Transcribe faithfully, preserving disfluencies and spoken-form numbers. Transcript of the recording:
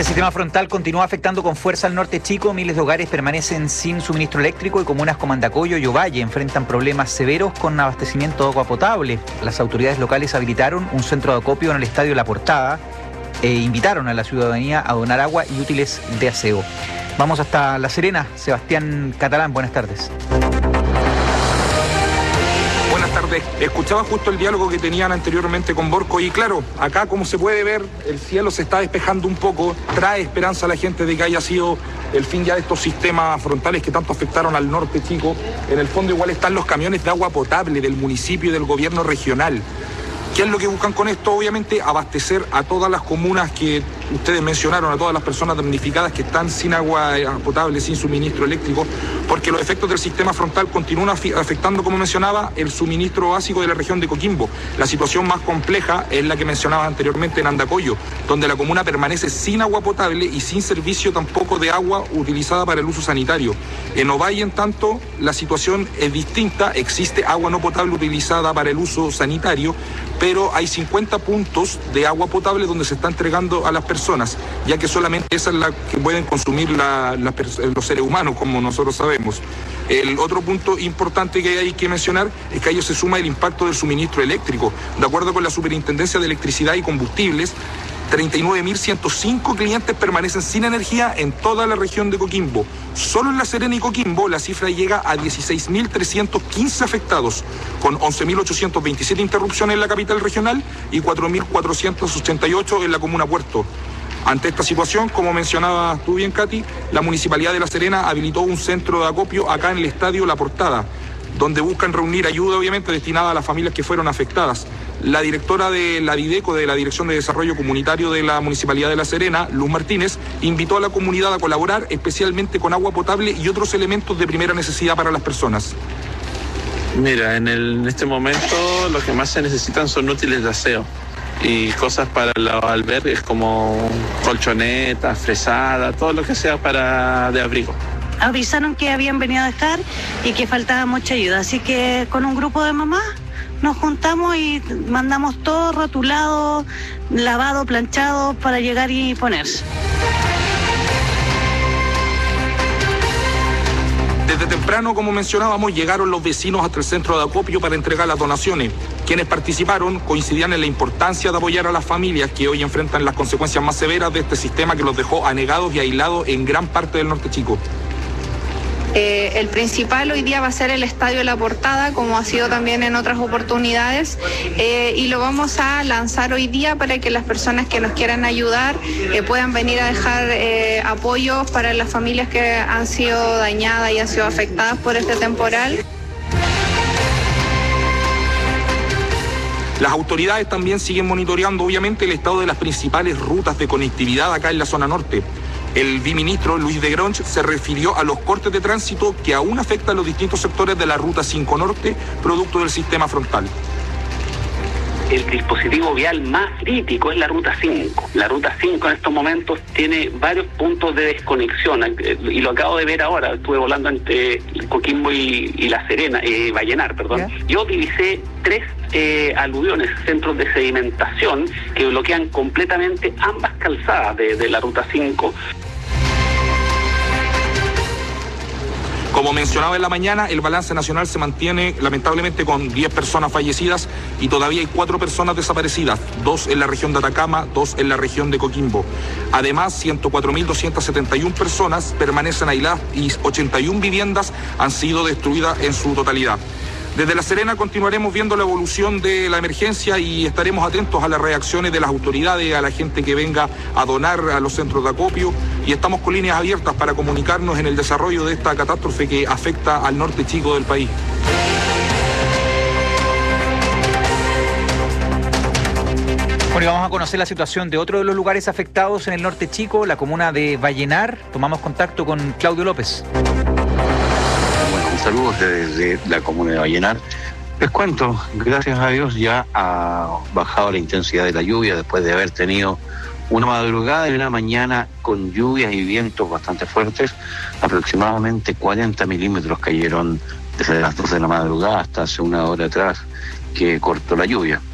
Este sistema frontal continúa afectando con fuerza al norte chico. Miles de hogares permanecen sin suministro eléctrico y comunas como Andacollo y Ovalle enfrentan problemas severos con abastecimiento de agua potable. Las autoridades locales habilitaron un centro de acopio en el Estadio La Portada e invitaron a la ciudadanía a donar agua y útiles de aseo. Vamos hasta La Serena. Sebastián Catalán, buenas tardes. Buenas tardes. Escuchaba justo el diálogo que tenían anteriormente con Borco y claro, acá como se puede ver, el cielo se está despejando un poco, trae esperanza a la gente de que haya sido el fin ya de estos sistemas frontales que tanto afectaron al norte chico. En el fondo igual están los camiones de agua potable del municipio y del gobierno regional. ¿Qué es lo que buscan con esto? Obviamente abastecer a todas las comunas que ustedes mencionaron, a todas las personas damnificadas que están sin agua potable, sin suministro eléctrico, porque los efectos del sistema frontal continúan afectando, como mencionaba, el suministro básico de la región de Coquimbo. La situación más compleja es la que mencionaba anteriormente en Andacollo, donde la comuna permanece sin agua potable y sin servicio tampoco de agua utilizada para el uso sanitario. En Ovalle, en tanto, la situación es distinta, existe agua no potable utilizada para el uso sanitario, pero hay cincuenta puntos de agua potable donde se está entregando a las personas, ya que solamente esa es la que pueden consumir la, la, los seres humanos, como nosotros sabemos. El otro punto importante que hay que mencionar es que a ello se suma el impacto del suministro eléctrico. De acuerdo con la Superintendencia de Electricidad y Combustibles, treinta y nueve mil ciento cinco clientes permanecen sin energía en toda la región de Coquimbo. Solo en La Serena y Coquimbo la cifra llega a dieciséis mil trescientos quince afectados, con once mil ochocientos veintisiete interrupciones en la capital regional y cuatro mil cuatrocientos ochenta y ocho en la comuna Puerto. Ante esta situación, como mencionabas tú bien, Katy, la Municipalidad de La Serena habilitó un centro de acopio acá en el Estadio La Portada, donde buscan reunir ayuda, obviamente, destinada a las familias que fueron afectadas. La directora de la Videco, de la Dirección de Desarrollo Comunitario de la Municipalidad de La Serena, Luz Martínez, invitó a la comunidad a colaborar especialmente con agua potable y otros elementos de primera necesidad para las personas. Mira, en, el, en este momento lo que más se necesitan son útiles de aseo y cosas para los albergues como colchonetas, fresada, todo lo que sea para de abrigo. Avisaron que habían venido a dejar y que faltaba mucha ayuda, así que con un grupo de mamás nos juntamos y mandamos todo rotulado, lavado, planchado para llegar y ponerse. Desde temprano, como mencionábamos, llegaron los vecinos hasta el centro de acopio para entregar las donaciones. Quienes participaron coincidían en la importancia de apoyar a las familias que hoy enfrentan las consecuencias más severas de este sistema que los dejó anegados y aislados en gran parte del norte chico. Eh, el principal hoy día va a ser el Estadio La Portada, como ha sido también en otras oportunidades, eh, y lo vamos a lanzar hoy día para que las personas que nos quieran ayudar eh, puedan venir a dejar eh, apoyos para las familias que han sido dañadas y han sido afectadas por este temporal. Las autoridades también siguen monitoreando, obviamente, el estado de las principales rutas de conectividad acá en la zona norte. El viceministro Luis de Gronch se refirió a los cortes de tránsito que aún afectan los distintos sectores de la Ruta cinco Norte, producto del sistema frontal. El dispositivo vial más crítico es la Ruta cinco. La Ruta cinco en estos momentos tiene varios puntos de desconexión y lo acabo de ver ahora. Estuve volando entre Coquimbo y, y La Serena, eh, Vallenar, perdón. ¿Ya? Yo divisé tres eh, aluviones, centros de sedimentación que bloquean completamente ambas calzadas de, de la Ruta cinco. Como mencionaba en la mañana, el balance nacional se mantiene lamentablemente con diez personas fallecidas y todavía hay cuatro personas desaparecidas, dos en la región de Atacama, dos en la región de Coquimbo. Además, ciento cuatro mil doscientas setenta y una personas permanecen aisladas y ochenta y una viviendas han sido destruidas en su totalidad. Desde La Serena continuaremos viendo la evolución de la emergencia y estaremos atentos a las reacciones de las autoridades, a la gente que venga a donar a los centros de acopio y estamos con líneas abiertas para comunicarnos en el desarrollo de esta catástrofe que afecta al norte chico del país. Bueno, y vamos a conocer la situación de otro de los lugares afectados en el norte chico, la comuna de Vallenar. Tomamos contacto con Claudio López. Saludos desde la comuna de Vallenar. Les cuento, gracias a Dios ya ha bajado la intensidad de la lluvia después de haber tenido una madrugada y una mañana con lluvias y vientos bastante fuertes. Aproximadamente cuarenta milímetros cayeron desde las dos de la madrugada hasta hace una hora atrás que cortó la lluvia.